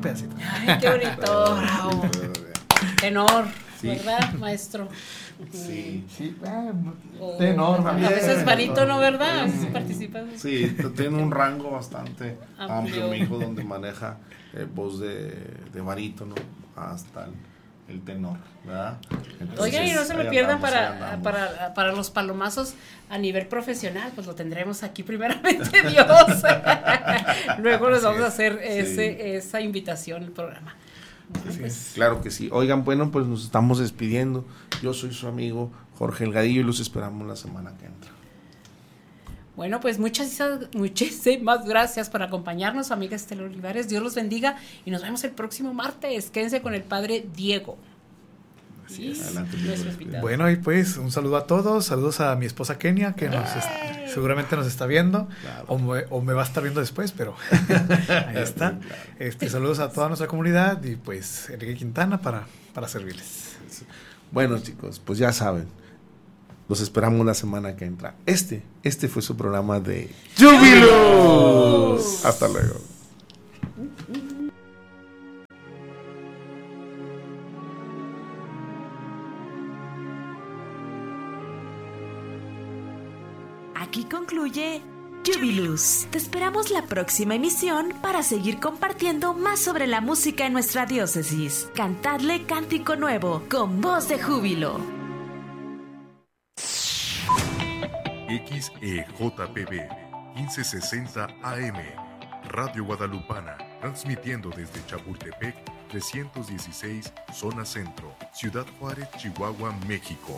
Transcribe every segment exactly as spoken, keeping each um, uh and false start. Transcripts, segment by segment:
pedacito. Ay, qué bonito, bravo. Tenor, sí. ¿Verdad, maestro? Sí. Sí, tenor. A veces barítono, ¿verdad? Sí. Participas. Sí, tiene un rango bastante amplio, amplio mi hijo, donde maneja eh, voz de, de barítono hasta el, el tenor, ¿verdad? Entonces, oigan, y no se lo pierdan andamos, para, para, para los palomazos a nivel profesional, pues lo tendremos aquí primeramente Dios. Luego les vamos a hacer ese, sí. esa invitación al programa. Sí, pues. Claro que sí. Oigan, bueno, pues nos estamos despidiendo. Yo soy su amigo Jorge Elgadillo y los esperamos la semana que entra. Bueno, pues muchas, muchísimas gracias por acompañarnos, amiga Estela Olivares. Dios los bendiga y nos vemos el próximo martes. Quédense con el padre Diego. Así es. Adelante, bueno, y pues un saludo a todos, saludos a mi esposa Kenia, que nos est- seguramente nos está viendo, claro. o, me, o me va a estar viendo después, pero ahí está. Claro. Este, saludos a toda nuestra comunidad y pues Enrique Quintana para, para servirles. Bueno, chicos, pues ya saben, los esperamos la semana que entra. Este, este fue su programa de Júbilos. Hasta luego. Aquí concluye Júbilos. Te esperamos la próxima emisión para seguir compartiendo más sobre la música en nuestra diócesis. Cantadle cántico nuevo con voz de júbilo. X E J P B quince sesenta A M Radio Guadalupana, transmitiendo desde Chapultepec trescientos dieciséis, zona centro, Ciudad Juárez, Chihuahua, México.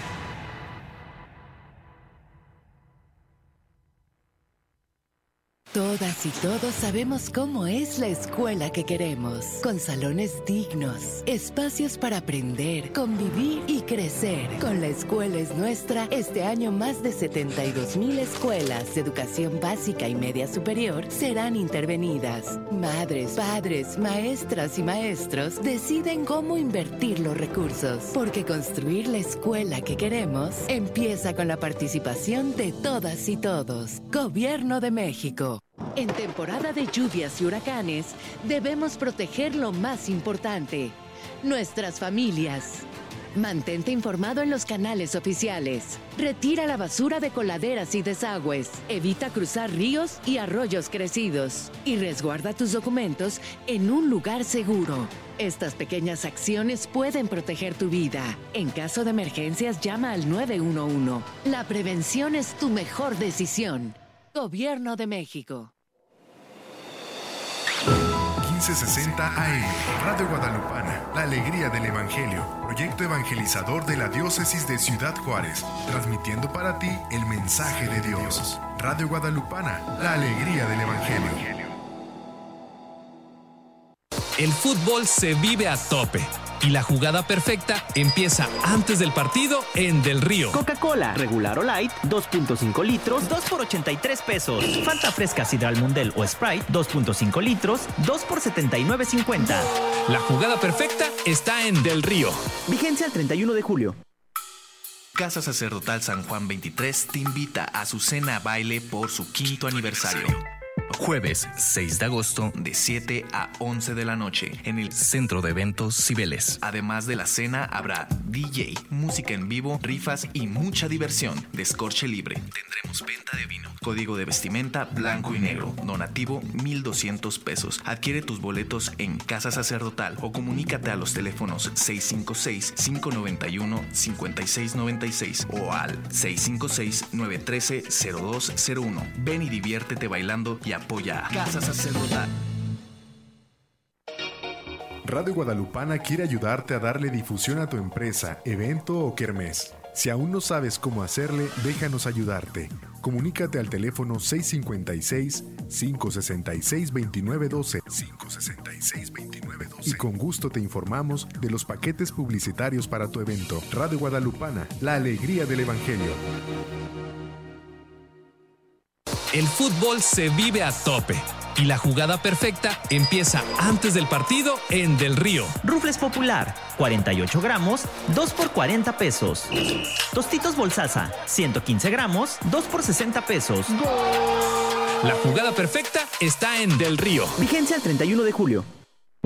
Todas y todos sabemos cómo es la escuela que queremos, con salones dignos, espacios para aprender, convivir y crecer. Con La Escuela es Nuestra, este año más de setenta y dos mil escuelas de educación básica y media superior serán intervenidas. Madres, padres, maestras y maestros deciden cómo invertir los recursos, porque construir la escuela que queremos empieza con la participación de todas y todos. Gobierno de México. En temporada de lluvias y huracanes, debemos proteger lo más importante, nuestras familias. Mantente informado en los canales oficiales. Retira la basura de coladeras y desagües. Evita cruzar ríos y arroyos crecidos. Y resguarda tus documentos en un lugar seguro. Estas pequeñas acciones pueden proteger tu vida. En caso de emergencias, llama al nueve uno uno. La prevención es tu mejor decisión. Gobierno de México. quince sesenta A M, Radio Guadalupana, la alegría del Evangelio, proyecto evangelizador de la diócesis de Ciudad Juárez, transmitiendo para ti el mensaje de Dios. Radio Guadalupana, la alegría del Evangelio. El fútbol se vive a tope y la jugada perfecta empieza antes del partido en Del Río. Coca-Cola, regular o light, dos punto cinco litros, dos por ochenta y tres pesos. Fanta fresca Sidral Mundel o Sprite, dos punto cinco litros, dos por setenta y nueve cincuenta. La jugada perfecta está en Del Río. Vigencia el treinta y uno de julio. Casa Sacerdotal San Juan veintitrés te invita a su cena baile por su quinto aniversario. Jueves seis de agosto de siete a once de la noche en el Centro de Eventos Cibeles. Además de la cena habrá D J, música en vivo, rifas y mucha diversión. Descorche libre. Tendremos venta de vino. Código de vestimenta blanco y negro. Donativo mil doscientos pesos. Adquiere tus boletos en Casa Sacerdotal o comunícate a los teléfonos seis cinco seis, cinco nueve uno, cinco seis nueve seis o al seis cinco seis, nueve uno tres, cero dos cero uno. Ven y diviértete bailando y apoya a Casa Sacerdotal. Radio Guadalupana quiere ayudarte a darle difusión a tu empresa, evento o kermés. Si aún no sabes cómo hacerle, déjanos ayudarte. Comunícate al teléfono seis cinco seis, cinco seis seis, dos nueve uno dos, cinco seis seis, dos nueve uno dos y con gusto te informamos de los paquetes publicitarios para tu evento. Radio Guadalupana, la alegría del Evangelio. El fútbol se vive a tope y la jugada perfecta empieza antes del partido en Del Río. Rufles Popular, cuarenta y ocho gramos, dos por cuarenta pesos. Tostitos Bolsaza, ciento quince gramos, dos por sesenta pesos. La jugada perfecta está en Del Río. Vigencia el treinta y uno de julio.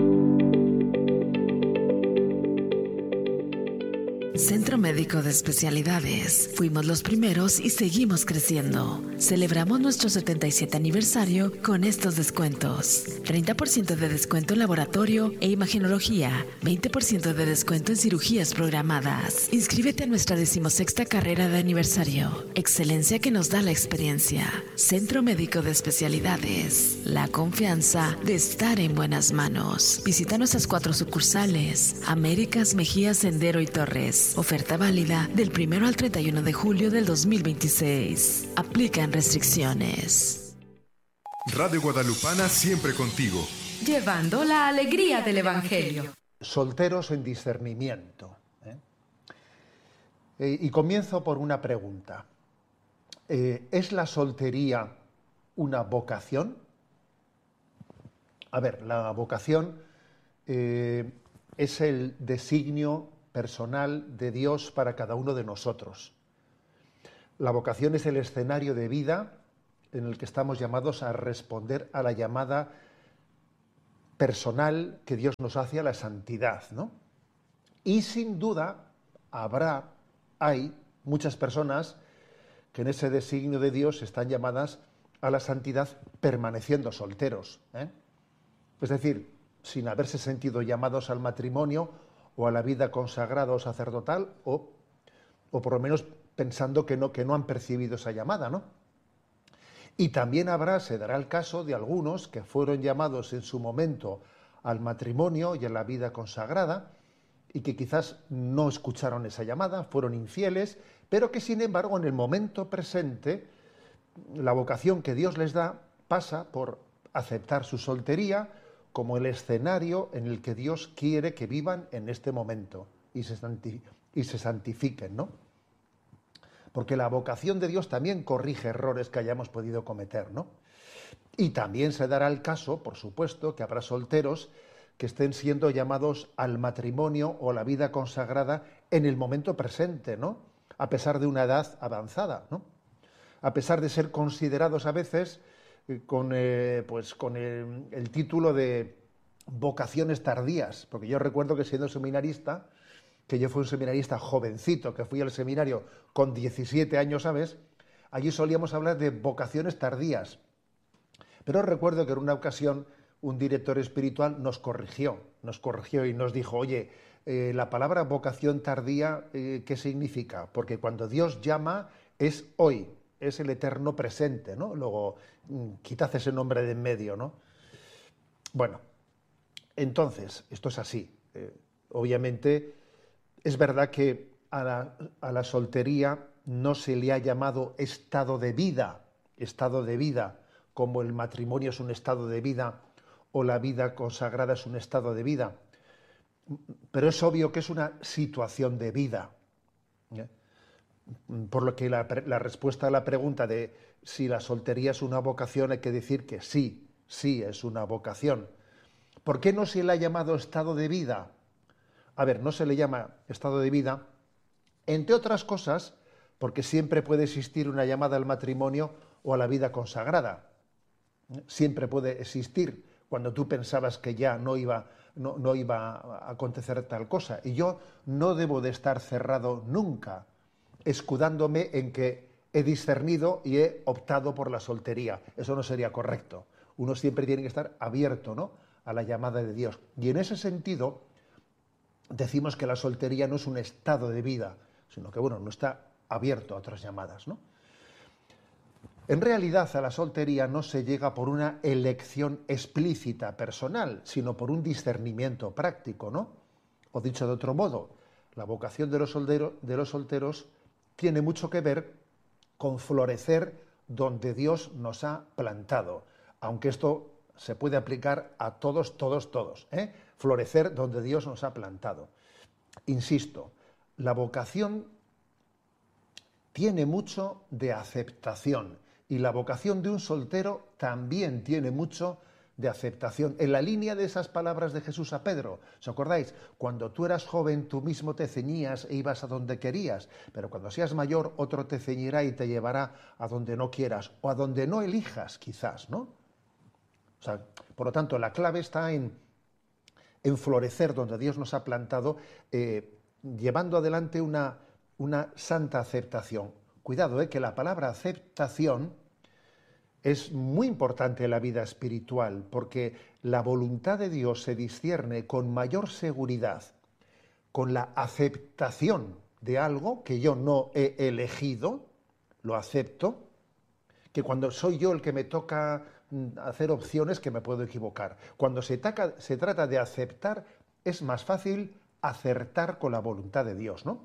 Centro Médico de Especialidades. Fuimos los primeros y seguimos creciendo. Celebramos nuestro setenta y siete aniversario con estos descuentos. treinta por ciento de descuento en laboratorio e imagenología. veinte por ciento de descuento en cirugías programadas. Inscríbete a nuestra decimosexta carrera de aniversario. Excelencia que nos da la experiencia. Centro Médico de Especialidades. La confianza de estar en buenas manos. Visita nuestras cuatro sucursales. Américas, Mejía, Sendero y Torres. Oferta válida del primero al treinta y uno de julio del dos mil veintiséis. Aplican restricciones. Radio Guadalupana siempre contigo. Llevando la alegría del Evangelio. Solteros en discernimiento. ¿eh? Eh, y comienzo por una pregunta. Eh, ¿Es la soltería una vocación? A ver, la vocación eh, es el designio personal de Dios para cada uno de nosotros. La vocación es el escenario de vida en el que estamos llamados a responder a la llamada personal que Dios nos hace a la santidad, ¿no? Y sin duda habrá, hay muchas personas que en ese designio de Dios están llamadas a la santidad permaneciendo solteros, ¿eh? Es decir, sin haberse sentido llamados al matrimonio o a la vida consagrada o sacerdotal, o, o por lo menos pensando que no, que no han percibido esa llamada, ¿no? Y también habrá, se dará el caso de algunos que fueron llamados en su momento al matrimonio y a la vida consagrada, y que quizás no escucharon esa llamada, fueron infieles, pero que sin embargo en el momento presente la vocación que Dios les da pasa por aceptar su soltería como el escenario en el que Dios quiere que vivan en este momento y se, santi- y se santifiquen, ¿no? Porque la vocación de Dios también corrige errores que hayamos podido cometer, ¿no? Y también se dará el caso, por supuesto, que habrá solteros que estén siendo llamados al matrimonio o a la vida consagrada en el momento presente, ¿no? A pesar de una edad avanzada, ¿no? A pesar de ser considerados a veces con, eh, pues, con el, el título de vocaciones tardías, porque yo recuerdo que siendo seminarista, que yo fui un seminarista jovencito, que fui al seminario con diecisiete años, ¿sabes? Allí solíamos hablar de vocaciones tardías. Pero recuerdo que en una ocasión un director espiritual nos corrigió, nos corrigió y nos dijo, oye, eh, la palabra vocación tardía, eh, ¿qué significa? Porque cuando Dios llama es hoy, es el eterno presente, ¿no? Luego, quitad ese nombre de en medio, ¿no? Bueno, entonces, esto es así. Eh, obviamente, es verdad que a la, a la soltería no se le ha llamado estado de vida, estado de vida, como el matrimonio es un estado de vida o la vida consagrada es un estado de vida. Pero es obvio que es una situación de vida, ¿eh? Por lo que la, la respuesta a la pregunta de si la soltería es una vocación hay que decir que sí, sí es una vocación. ¿Por qué no se le ha llamado estado de vida? A ver, no se le llama estado de vida, entre otras cosas, porque siempre puede existir una llamada al matrimonio o a la vida consagrada. Siempre puede existir cuando tú pensabas que ya no iba, no, no iba a acontecer tal cosa. Y yo no debo de estar cerrado nunca, escudándome en que he discernido y he optado por la soltería. Eso no sería correcto. Uno siempre tiene que estar abierto, ¿no?, a la llamada de Dios. Y en ese sentido, decimos que la soltería no es un estado de vida, sino que, bueno, no está abierto a otras llamadas, ¿no? En realidad, a la soltería no se llega por una elección explícita personal, sino por un discernimiento práctico, ¿no? O dicho de otro modo, la vocación de los solteros, de los solteros tiene mucho que ver con florecer donde Dios nos ha plantado, aunque esto se puede aplicar a todos, todos, todos, ¿eh? Florecer donde Dios nos ha plantado. Insisto, la vocación tiene mucho de aceptación y la vocación de un soltero también tiene mucho de aceptación. En la línea de esas palabras de Jesús a Pedro, ¿os acordáis? Cuando tú eras joven tú mismo te ceñías e ibas a donde querías, pero cuando seas mayor otro te ceñirá y te llevará a donde no quieras o a donde no elijas quizás, ¿no? O sea, por lo tanto, la clave está en, en florecer donde Dios nos ha plantado, eh, llevando adelante una, una santa aceptación. Cuidado, ¿eh? Que la palabra aceptación es muy importante en la vida espiritual, porque la voluntad de Dios se discierne con mayor seguridad con la aceptación de algo que yo no he elegido, lo acepto, que cuando soy yo el que me toca hacer opciones que me puedo equivocar. Cuando se, taca, se trata de aceptar, es más fácil acertar con la voluntad de Dios, ¿no?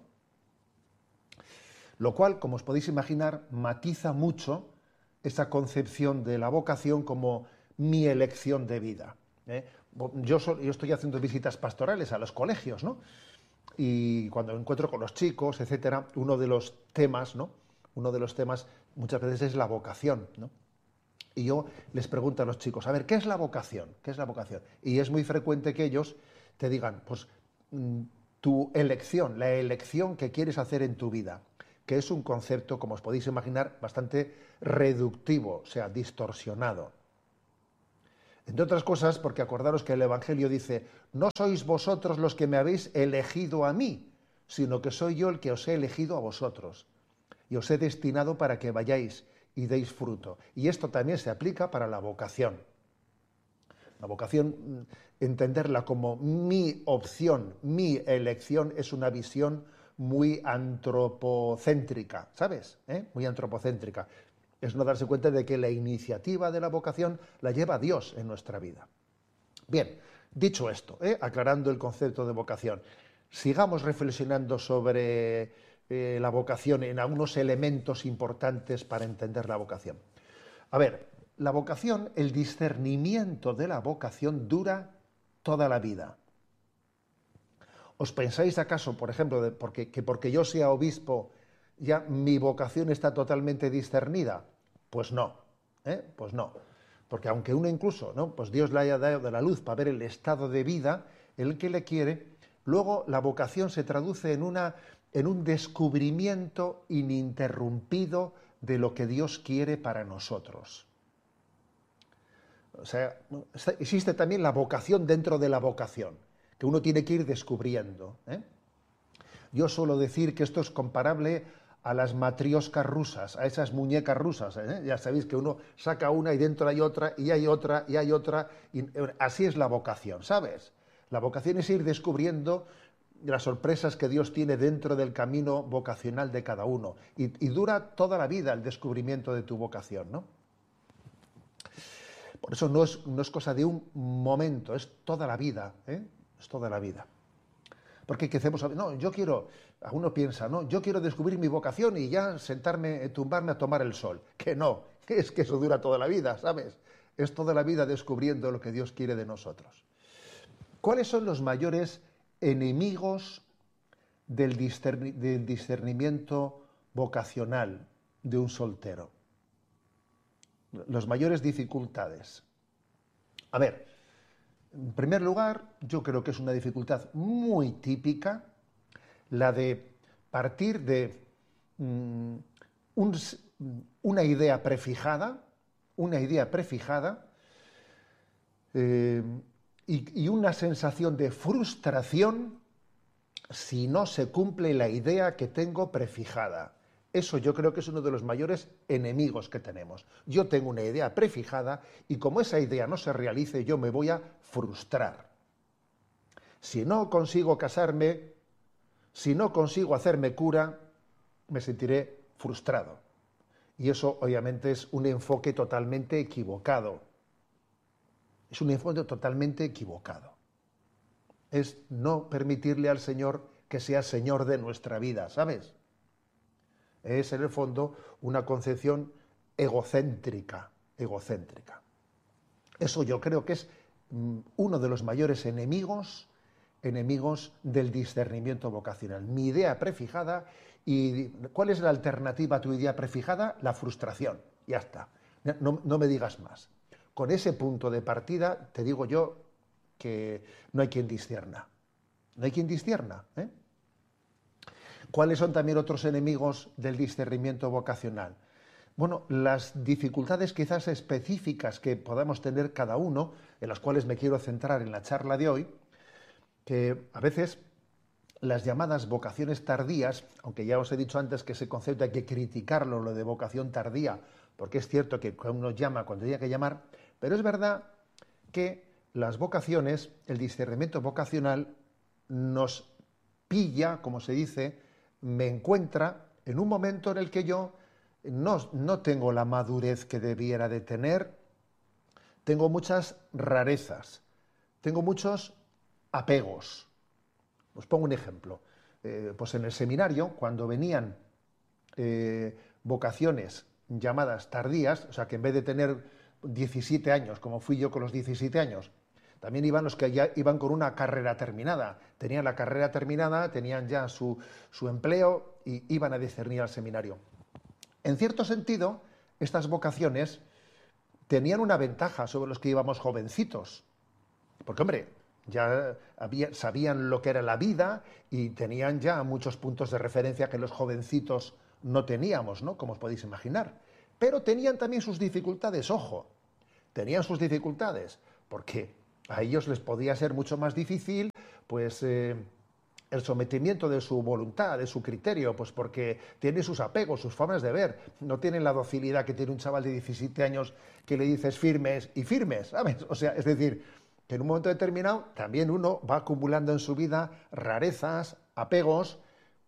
Lo cual, como os podéis imaginar, matiza mucho esa concepción de la vocación como mi elección de vida, ¿eh? Yo, so, yo estoy haciendo visitas pastorales a los colegios, ¿no? Y cuando me encuentro con los chicos, etcétera, uno de los temas, ¿no? Uno de los temas muchas veces es la vocación, ¿no? Y yo les pregunto a los chicos, a ver, ¿qué es la vocación? ¿Qué es la vocación? Y es muy frecuente que ellos te digan, pues, tu elección, la elección que quieres hacer en tu vida, que es un concepto, como os podéis imaginar, bastante reductivo, o sea, distorsionado. Entre otras cosas, porque acordaros que el Evangelio dice, no sois vosotros los que me habéis elegido a mí, sino que soy yo el que os he elegido a vosotros, y os he destinado para que vayáis y deis fruto. Y esto también se aplica para la vocación. La vocación, entenderla como mi opción, mi elección, es una visión muy antropocéntrica, ¿sabes? ¿Eh? Muy antropocéntrica. Es no darse cuenta de que la iniciativa de la vocación la lleva Dios en nuestra vida. Bien, dicho esto, ¿eh? aclarando el concepto de vocación, sigamos reflexionando sobre eh, la vocación en algunos elementos importantes para entender la vocación. A ver, la vocación, el discernimiento de la vocación dura toda la vida. ¿Os pensáis acaso, por ejemplo, de porque, que porque yo sea obispo ya mi vocación está totalmente discernida? Pues no, ¿eh? pues no. Porque aunque uno incluso, ¿no? pues Dios le haya dado la luz para ver el estado de vida, el que le quiere, luego la vocación se traduce en, una, en un descubrimiento ininterrumpido de lo que Dios quiere para nosotros. O sea, existe también la vocación dentro de la vocación, que uno tiene que ir descubriendo, ¿eh? Yo suelo decir que esto es comparable a las matrioscas rusas, a esas muñecas rusas, ¿eh? Ya sabéis que uno saca una y dentro hay otra, y hay otra, y hay otra, y así es la vocación, ¿sabes? La vocación es ir descubriendo las sorpresas que Dios tiene dentro del camino vocacional de cada uno, y, y dura toda la vida el descubrimiento de tu vocación, ¿no? Por eso no es, no es cosa de un momento, es toda la vida, ¿eh? Es toda la vida. Porque ¿qué hacemos? No, yo quiero, uno piensa, no, yo quiero descubrir mi vocación y ya sentarme, tumbarme a tomar el sol. Que no, es que eso dura toda la vida, ¿sabes? Es toda la vida descubriendo lo que Dios quiere de nosotros. ¿Cuáles son los mayores enemigos del, discerni- del discernimiento vocacional de un soltero? Las mayores dificultades. A ver, en primer lugar, yo creo que es una dificultad muy típica la de partir de mm, un, una idea prefijada, una idea prefijada eh, y, y una sensación de frustración si no se cumple la idea que tengo prefijada. Eso yo creo que es uno de los mayores enemigos que tenemos. Yo tengo una idea prefijada y como esa idea no se realice, yo me voy a frustrar. Si no consigo casarme, si no consigo hacerme cura, me sentiré frustrado. Y eso obviamente es un enfoque totalmente equivocado. Es un enfoque totalmente equivocado. Es no permitirle al Señor que sea Señor de nuestra vida, ¿sabes? Es en el fondo una concepción egocéntrica, egocéntrica. Eso yo creo que es mm, uno de los mayores enemigos, enemigos del discernimiento vocacional. Mi idea prefijada, y ¿cuál es la alternativa a tu idea prefijada? La frustración, ya está. No, no me digas más. Con ese punto de partida te digo yo que no hay quien discierna. No hay quien discierna, ¿eh? ¿Cuáles son también otros enemigos del discernimiento vocacional? Bueno, las dificultades quizás específicas que podamos tener cada uno, en las cuales me quiero centrar en la charla de hoy, que a veces las llamadas vocaciones tardías, aunque ya os he dicho antes que ese concepto hay que criticarlo, lo de vocación tardía, porque es cierto que uno llama cuando tiene que llamar, pero es verdad que las vocaciones, el discernimiento vocacional, nos pilla, como se dice, me encuentra en un momento en el que yo no, no tengo la madurez que debiera de tener, tengo muchas rarezas, tengo muchos apegos. Os pongo un ejemplo. Eh, pues en el seminario, cuando venían eh, vocaciones llamadas tardías, o sea que en vez de tener diecisiete años, como fui yo con los diecisiete años, también iban los que ya iban con una carrera terminada. Tenían la carrera terminada, tenían ya su, su empleo y iban a discernir al seminario. En cierto sentido, estas vocaciones tenían una ventaja sobre los que íbamos jovencitos. Porque, hombre, ya había, sabían lo que era la vida y tenían ya muchos puntos de referencia que los jovencitos no teníamos, ¿no? Como os podéis imaginar. Pero tenían también sus dificultades, ojo. Tenían sus dificultades, porque a ellos les podía ser mucho más difícil, pues, eh, el sometimiento de su voluntad, de su criterio, pues porque tienen sus apegos, sus formas de ver. No tienen la docilidad que tiene un chaval de diecisiete años que le dices firmes y firmes, ¿sabes? O sea, es decir, que en un momento determinado también uno va acumulando en su vida rarezas, apegos,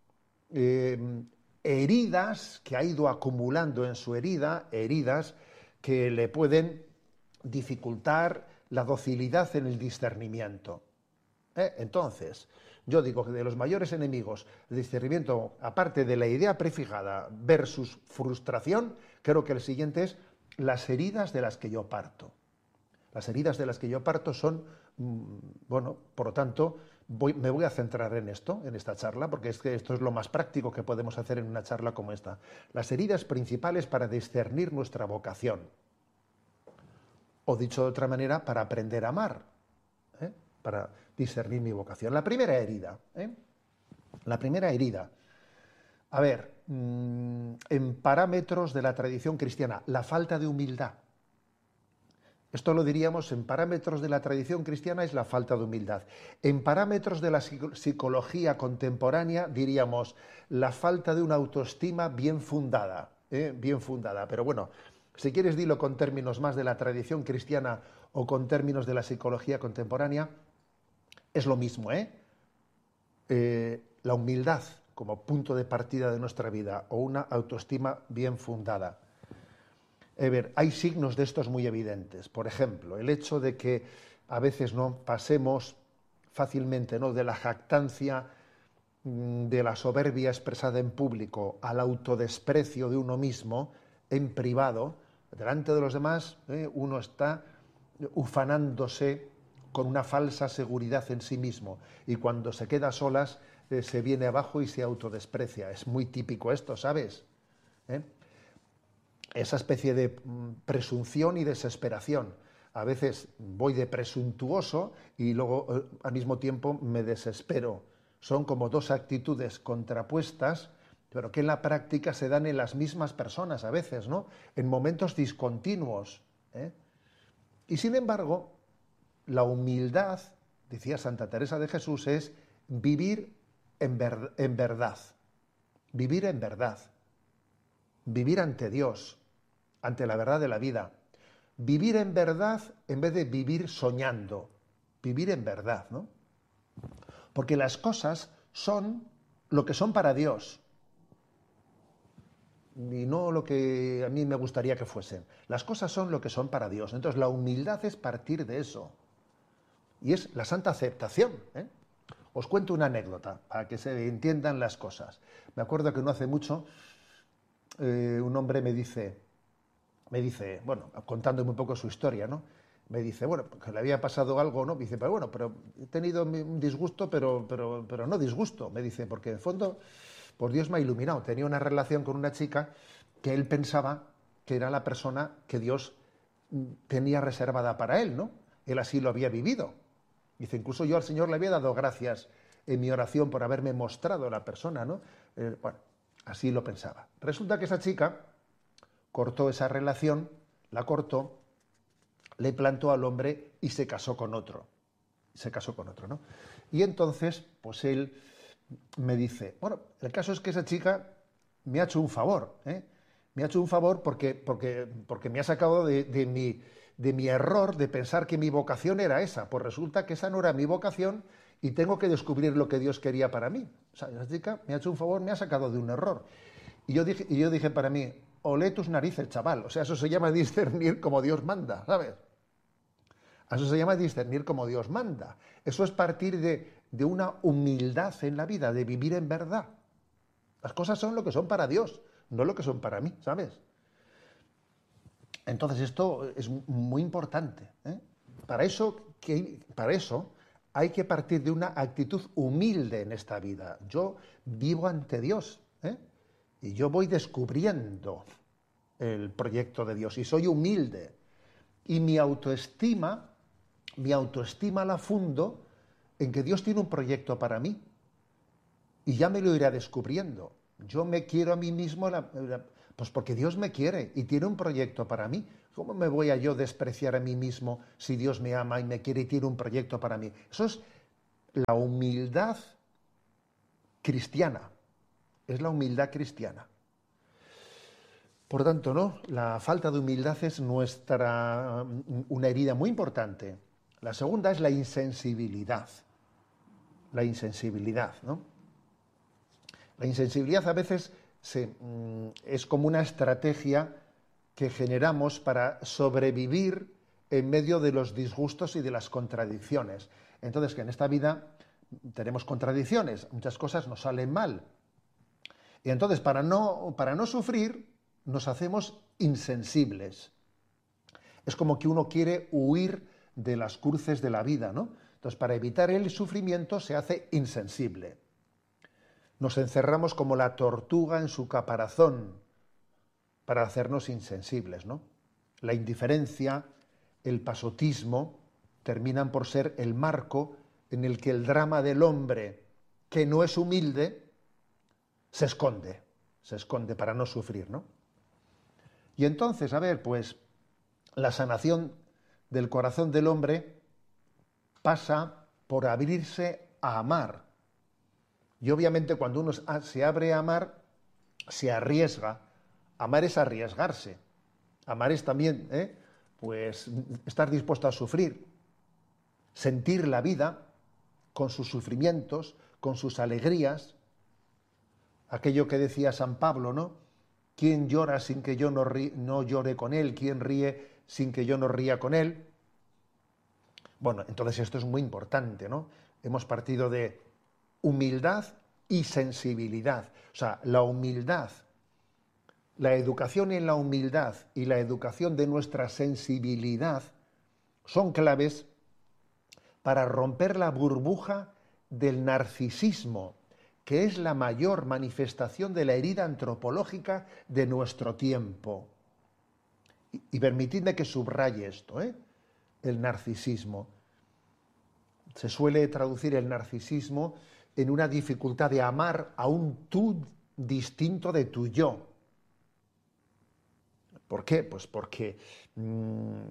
eh, heridas que ha ido acumulando en su herida, heridas que le pueden dificultar la docilidad en el discernimiento. ¿Eh? Entonces, yo digo que de los mayores enemigos del discernimiento, aparte de la idea prefijada versus frustración, creo que el siguiente es las heridas de las que yo parto. Las heridas de las que yo parto son, bueno, por lo tanto, voy, me voy a centrar en esto, en esta charla, porque es que esto es lo más práctico que podemos hacer en una charla como esta. Las heridas principales para discernir nuestra vocación. O dicho de otra manera, para aprender a amar, ¿eh? Para discernir mi vocación. La primera herida, ¿eh? La primera herida. A ver, mmm, en parámetros de la tradición cristiana, la falta de humildad. Esto lo diríamos en parámetros de la tradición cristiana, es la falta de humildad. En parámetros de la psicología contemporánea diríamos la falta de una autoestima bien fundada, ¿eh? bien fundada. Pero bueno, si quieres dilo con términos más de la tradición cristiana o con términos de la psicología contemporánea, es lo mismo, ¿eh? Eh, la humildad como punto de partida de nuestra vida o una autoestima bien fundada. A ver, hay signos de estos muy evidentes. Por ejemplo, el hecho de que a veces no pasemos fácilmente, ¿no?, de la jactancia, de la soberbia expresada en público al autodesprecio de uno mismo en privado. Delante de los demás, ¿eh? uno está ufanándose con una falsa seguridad en sí mismo y cuando se queda a solas eh, se viene abajo y se autodesprecia. Es muy típico esto, ¿sabes? ¿Eh? Esa especie de presunción y desesperación. A veces voy de presuntuoso y luego eh, al mismo tiempo me desespero. Son como dos actitudes contrapuestas, pero que en la práctica se dan en las mismas personas a veces, ¿no? En momentos discontinuos, ¿eh? Y sin embargo, la humildad, decía Santa Teresa de Jesús, es vivir en, ver, en verdad. Vivir en verdad. Vivir ante Dios, ante la verdad de la vida. Vivir en verdad en vez de vivir soñando. Vivir en verdad, ¿no? Porque las cosas son lo que son para Dios y no lo que a mí me gustaría que fuesen. Las cosas son lo que son para Dios. Entonces la humildad es partir de eso. Y es la santa aceptación, ¿eh? Os cuento una anécdota para que se entiendan las cosas. Me acuerdo que no hace mucho eh, un hombre me dice, me dice, bueno, contándome un poco su historia, ¿no? Me dice, bueno, que le había pasado algo, ¿no? Me dice, pero bueno, pero he tenido un disgusto, pero, pero, pero no disgusto. Me dice, porque en el fondo, pues Dios me ha iluminado. Tenía una relación con una chica que él pensaba que era la persona que Dios tenía reservada para él, ¿no? Él así lo había vivido. Dice, incluso yo al Señor le había dado gracias en mi oración por haberme mostrado la persona, ¿no? Eh, bueno, así lo pensaba. Resulta que esa chica cortó esa relación, la cortó, le plantó al hombre y se casó con otro. Se casó con otro, ¿no? Y entonces, pues él me dice, bueno, el caso es que esa chica me ha hecho un favor, ¿eh? Me ha hecho un favor porque, porque, porque me ha sacado de, de, mi, de mi error de pensar que mi vocación era esa. Pues resulta que esa no era mi vocación y tengo que descubrir lo que Dios quería para mí. O sea, esa chica me ha hecho un favor, me ha sacado de un error. Y yo dije, y yo dije para mí, olé tus narices, chaval. O sea, eso se llama discernir como Dios manda, ¿sabes? Eso se llama discernir como Dios manda. Eso es partir de, de una humildad en la vida, de vivir en verdad. Las cosas son lo que son para Dios, no lo que son para mí, ¿sabes? Entonces esto es muy importante, ¿eh? Para eso, que, para eso hay que partir de una actitud humilde en esta vida. Yo vivo ante Dios, ¿eh? Y yo voy descubriendo el proyecto de Dios y soy humilde. Y mi autoestima, mi autoestima la fundo en que Dios tiene un proyecto para mí. Y ya me lo iré descubriendo. Yo me quiero a mí mismo, la, la, pues porque Dios me quiere y tiene un proyecto para mí. ¿Cómo me voy a yo despreciar a mí mismo si Dios me ama y me quiere y tiene un proyecto para mí? Eso es la humildad cristiana. Es la humildad cristiana. Por tanto, ¿no? La falta de humildad es nuestra, una herida muy importante. La segunda es la insensibilidad. La insensibilidad, ¿no? La insensibilidad a veces se, mm, es como una estrategia que generamos para sobrevivir en medio de los disgustos y de las contradicciones. Entonces, que en esta vida tenemos contradicciones, muchas cosas nos salen mal. Y entonces, para no, para no sufrir, nos hacemos insensibles. Es como que uno quiere huir de las cruces de la vida, ¿no? Entonces, para evitar el sufrimiento, se hace insensible. Nos encerramos como la tortuga en su caparazón para hacernos insensibles, ¿no? La indiferencia, el pasotismo, terminan por ser el marco en el que el drama del hombre que no es humilde se esconde, se esconde para no sufrir, ¿no? Y entonces, a ver, pues la sanación del corazón del hombre pasa por abrirse a amar. Y obviamente cuando uno se abre a amar, se arriesga. Amar es arriesgarse. Amar es también, ¿eh? pues, estar dispuesto a sufrir. Sentir la vida con sus sufrimientos, con sus alegrías. Aquello que decía San Pablo, ¿no? ¿Quién llora sin que yo no, rí, no llore con él? ¿Quién ríe sin que yo no ría con él? Bueno, entonces esto es muy importante, ¿no? Hemos partido de humildad y sensibilidad. O sea, la humildad, la educación en la humildad y la educación de nuestra sensibilidad son claves para romper la burbuja del narcisismo, que es la mayor manifestación de la herida antropológica de nuestro tiempo. Y, y permitidme que subraye esto, ¿eh? El narcisismo. Se suele traducir el narcisismo en una dificultad de amar a un tú distinto de tu yo. ¿Por qué? Pues porque, mmm,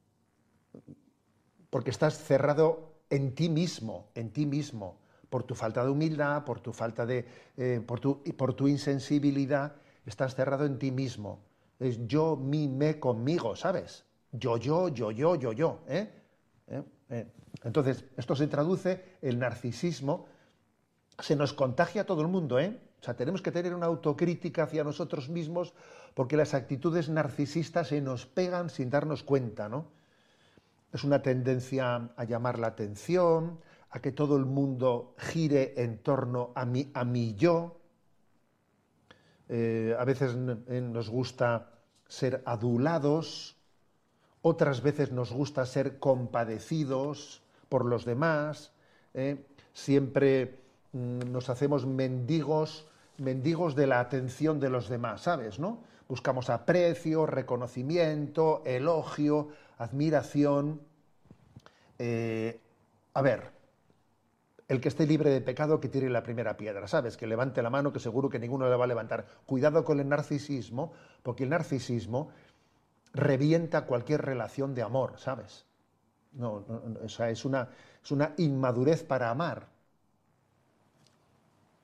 porque estás cerrado en ti mismo, en ti mismo, por tu falta de humildad, por tu falta de, eh, por tu, por tu insensibilidad, estás cerrado en ti mismo. Es yo, mi, me, conmigo, ¿sabes? Yo, yo, yo, yo, yo, yo, ¿eh? ¿Eh? ¿Eh? Entonces, esto se traduce, el narcisismo, se nos contagia a todo el mundo, ¿eh? O sea, tenemos que tener una autocrítica hacia nosotros mismos porque las actitudes narcisistas se nos pegan sin darnos cuenta, ¿no? Es una tendencia a llamar la atención, a que todo el mundo gire en torno a mi, a mi yo. Eh, a veces nos gusta ser adulados, otras veces nos gusta ser compadecidos por los demás, ¿eh? Siempre mm, nos hacemos mendigos, mendigos de la atención de los demás, ¿sabes, no? Buscamos aprecio, reconocimiento, elogio, admiración. Eh, a ver, el que esté libre de pecado que tire la primera piedra, ¿sabes? Que levante la mano, que seguro que ninguno le va a levantar. Cuidado con el narcisismo, porque el narcisismo revienta cualquier relación de amor, ¿sabes? No, no, no, o sea, es una, es una inmadurez para amar.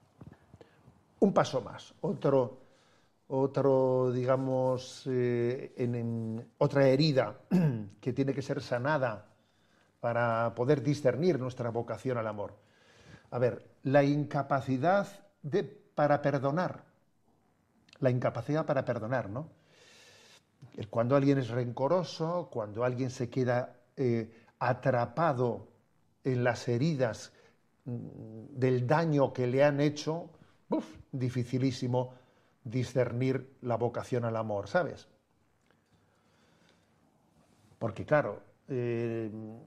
un paso más, otro, otro digamos, eh, en, en, otra herida que tiene que ser sanada para poder discernir nuestra vocación al amor. A ver, la incapacidad de, para perdonar, la incapacidad para perdonar, ¿no? Cuando alguien es rencoroso, cuando alguien se queda eh, atrapado en las heridas del daño que le han hecho, uf, dificilísimo discernir la vocación al amor, ¿sabes? Porque claro, eh,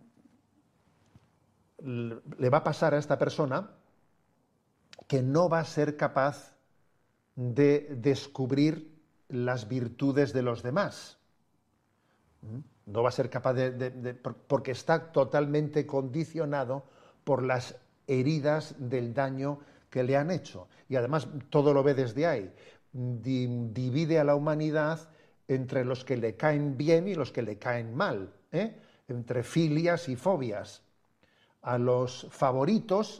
le va a pasar a esta persona que no va a ser capaz de descubrir las virtudes de los demás. No va a ser capaz de, de, de... porque está totalmente condicionado por las heridas del daño que le han hecho. Y además todo lo ve desde ahí. Di, divide a la humanidad entre los que le caen bien y los que le caen mal, ¿eh? Entre filias y fobias. A los favoritos